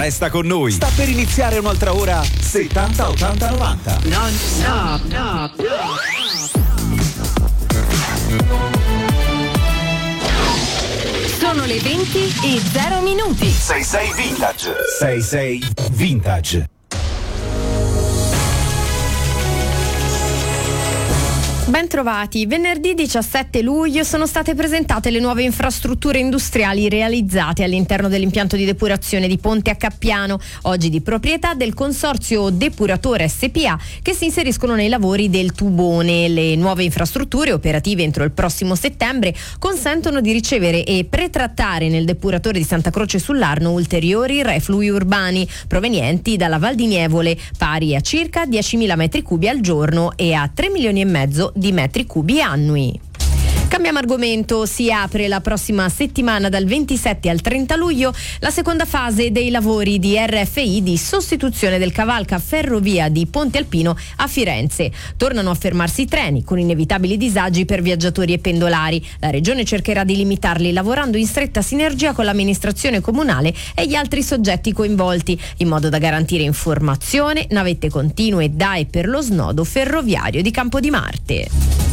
Resta con noi. Sta per iniziare un'altra ora 70 80 90. Non stop, no. Sono le 20:0. 66 Vintage. 66 Vintage. Bentrovati. Venerdì 17 luglio sono state presentate le nuove infrastrutture industriali realizzate all'interno dell'impianto di depurazione di Ponte a Cappiano, oggi di proprietà del Consorzio Depuratore SPA, che si inseriscono nei lavori del tubone. Le nuove infrastrutture, operative entro il prossimo settembre, consentono di ricevere e pretrattare nel depuratore di Santa Croce sull'Arno ulteriori reflui urbani provenienti dalla Val di Nievole, pari a circa 10.000 metri cubi al giorno e a 3 milioni e mezzo di metri cubi annui. Cambiamo argomento, si apre la prossima settimana dal 27 al 30 luglio la seconda fase dei lavori di RFI di sostituzione del cavalca ferrovia di Ponte Alpino a Firenze. Tornano a fermarsi i treni con inevitabili disagi per viaggiatori e pendolari. La Regione cercherà di limitarli lavorando in stretta sinergia con l'amministrazione comunale e gli altri soggetti coinvolti, in modo da garantire informazione, navette continue da e per lo snodo ferroviario di Campodimarte.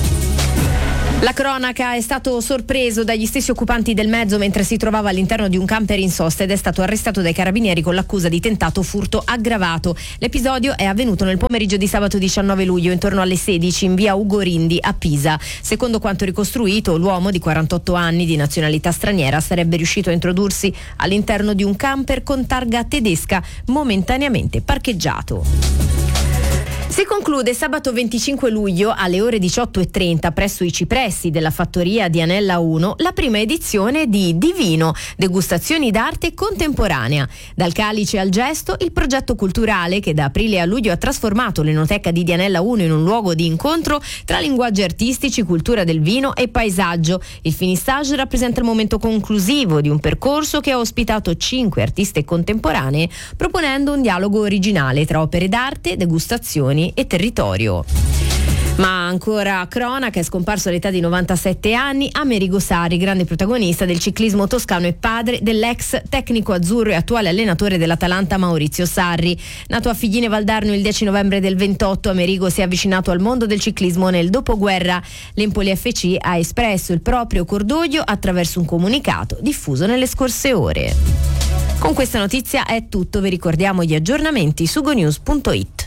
La cronaca: è stato sorpreso dagli stessi occupanti del mezzo mentre si trovava all'interno di un camper in sosta ed è stato arrestato dai carabinieri con l'accusa di tentato furto aggravato. L'episodio è avvenuto nel pomeriggio di sabato 19 luglio intorno alle 16 in via Ugo Rindi a Pisa. Secondo quanto ricostruito, l'uomo di 48 anni di nazionalità straniera sarebbe riuscito a introdursi all'interno di un camper con targa tedesca momentaneamente parcheggiato. Si conclude sabato 25 luglio alle ore 18:30 presso i cipressi della fattoria di Anella 1 la prima edizione di Divino, degustazioni d'arte contemporanea. Dal calice al gesto, il progetto culturale che da aprile a luglio ha trasformato l'enoteca di Dianella 1 in un luogo di incontro tra linguaggi artistici, cultura del vino e paesaggio. Il finissage rappresenta il momento conclusivo di un percorso che ha ospitato 5 artiste contemporanee, proponendo un dialogo originale tra opere d'arte, degustazioni e territorio. Ma ancora cronaca: è scomparso all'età di 97 anni Amerigo Sarri, grande protagonista del ciclismo toscano e padre dell'ex tecnico azzurro e attuale allenatore dell'Atalanta Maurizio Sarri. Nato a Figline Valdarno il 10 novembre del 28, Amerigo si è avvicinato al mondo del ciclismo nel dopoguerra. L'Empoli FC ha espresso il proprio cordoglio attraverso un comunicato diffuso nelle scorse ore. Con questa notizia è tutto, vi ricordiamo gli aggiornamenti su gonews.it.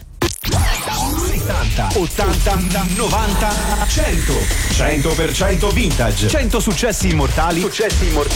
70, 80, 90, 100. 100% vintage. 100 successi immortali